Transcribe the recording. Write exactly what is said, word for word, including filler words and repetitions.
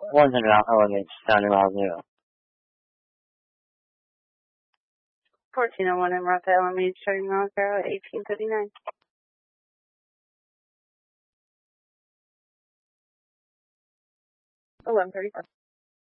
one hundred out elevates, sounding miles zero. fourteen oh one in Raphael, I'm showing miles zero at eighteen thirty-nine. eleven thirty-four.